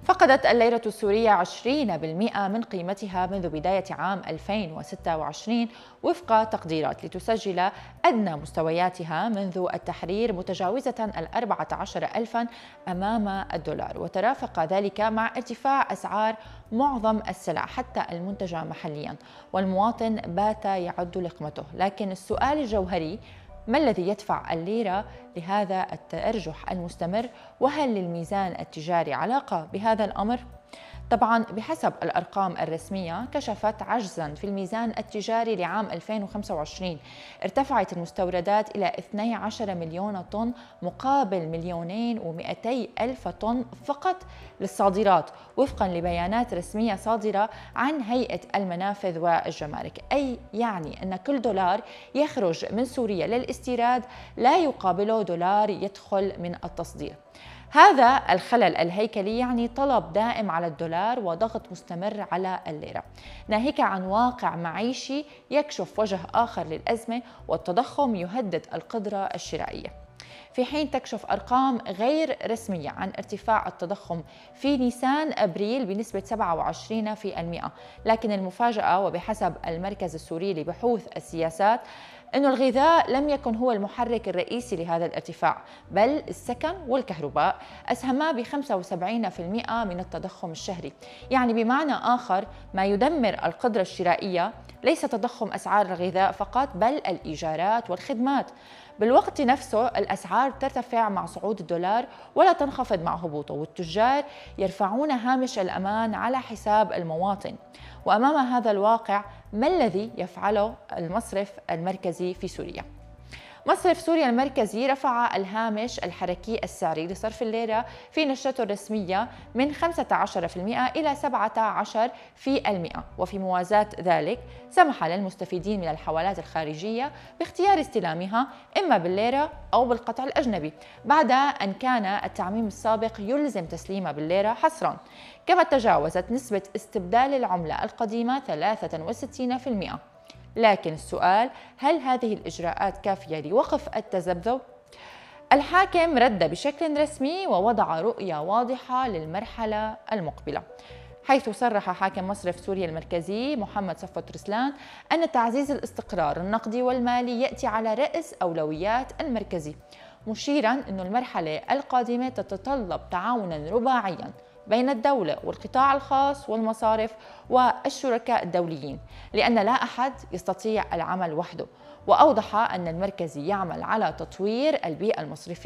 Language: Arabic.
فقدت الليرة السورية 20% من قيمتها منذ بداية عام 2026 وفق تقديرات، لتسجل أدنى مستوياتها منذ التحرير متجاوزة 14,000 أمام الدولار، وترافق ذلك مع ارتفاع أسعار معظم السلع حتى المنتجة محليا، والمواطن بات يعد لقمته. لكن السؤال الجوهري: ما الذي يدفع الليرة لهذا التأرجح المستمر؟ وهل للميزان التجاري علاقة بهذا الأمر؟ طبعا بحسب الأرقام الرسمية كشفت عجزا في الميزان التجاري لعام 2025. ارتفعت المستوردات إلى 12 مليون طن مقابل 2,200,000 طن فقط للصادرات، وفقا لبيانات رسمية صادرة عن هيئة المنافذ والجمارك. أي يعني أن كل دولار يخرج من سوريا للاستيراد لا يقابله دولار يدخل من التصدير. هذا الخلل الهيكلي يعني طلب دائم على الدولار وضغط مستمر على الليرة، ناهيك عن واقع معيشي يكشف وجه آخر للأزمة، والتضخم يهدد القدرة الشرائية. في حين تكشف أرقام غير رسمية عن ارتفاع التضخم في نيسان أبريل بنسبة 27%، لكن المفاجأة وبحسب المركز السوري لبحوث السياسات أن الغذاء لم يكن هو المحرك الرئيسي لهذا الارتفاع، بل السكن والكهرباء أسهما ب 75% من التضخم الشهري. يعني بمعنى آخر، ما يدمر القدرة الشرائية ليس تضخم أسعار الغذاء فقط، بل الإيجارات والخدمات. بالوقت نفسه الأسعار ترتفع مع صعود الدولار ولا تنخفض مع هبوطه، والتجار يرفعون هامش الأمان على حساب المواطن. وأمام هذا الواقع، ما الذي يفعله المصرف المركزي في سوريا؟ مصرف سوريا المركزي رفع الهامش الحركي السعري لصرف الليرة في نشرته الرسمية من 15% إلى 17%، وفي موازاة ذلك سمح للمستفيدين من الحوالات الخارجية باختيار استلامها إما بالليرة أو بالقطع الأجنبي، بعد أن كان التعميم السابق يلزم تسليمها بالليرة حصرا. كما تجاوزت نسبة استبدال العملة القديمة 63%. لكن السؤال: هل هذه الإجراءات كافية لوقف التذبذب؟ الحاكم رد بشكل رسمي ووضع رؤية واضحة للمرحلة المقبلة، حيث صرح حاكم مصرف سوريا المركزي محمد صفوت رسلان أن تعزيز الاستقرار النقدي والمالي يأتي على رأس أولويات المركزي، مشيرا أن المرحلة القادمة تتطلب تعاونا رباعيا بين الدولة والقطاع الخاص والمصارف والشركاء الدوليين، لأن لا أحد يستطيع العمل وحده. وأوضح أن المركزي يعمل على تطوير البيئة المصرفية